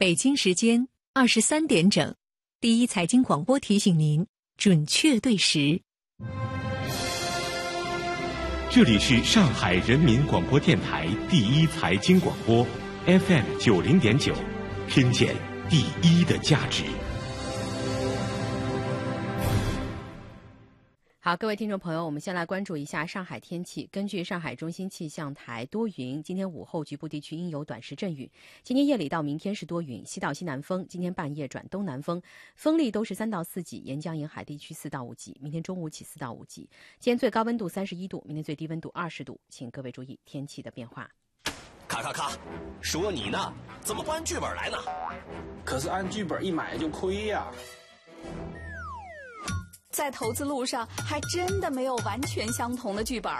北京时间23点整，第一财经广播提醒您准确对时。 这里是上海人民广播电台第一财经广播 FM 90.9，听见第一的价值。 好，各位听众朋友，我们先来关注一下上海天气。根据上海中心气象台，多云，今天午后局部地区应有短时阵雨。今天夜里到明天是多云，西到西南风，今天半夜转东南风，风力都是3到4级，沿江沿海地区4到5级。明天中午起4到5级。今天最高温度31度，明天最低温度20度，请各位注意天气的变化。 咔，说你呢，怎么不按剧本来呢？ 可是按剧本一买就亏呀。 在投资路上还真的没有完全相同的剧本。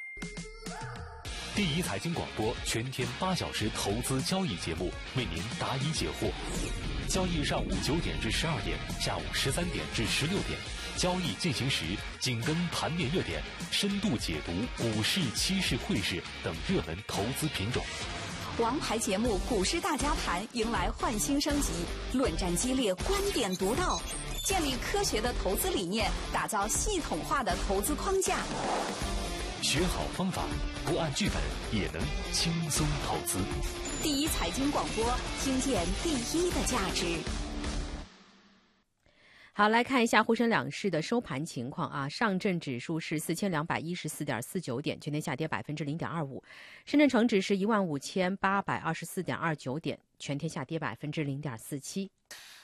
第一财经广播全天8小时投资交易节目，为您答疑解惑。交易上午9点至12点，下午13点至16点，交易进行时紧跟盘面热点，深度解读股市、期市、汇市等热门投资品种。 王牌节目《股市大家谈》迎来焕新升级，论战激烈，观点独到，建立科学的投资理念，打造系统化的投资框架。 学好方法，不按剧本也能轻松投资。 第一财经广播，听见第一的价值。 好，来看一下沪深两市的收盘情况啊。上证指数是4214.49点，全天下跌0.25%；深圳成指是15824.29点，全天下跌0.47%。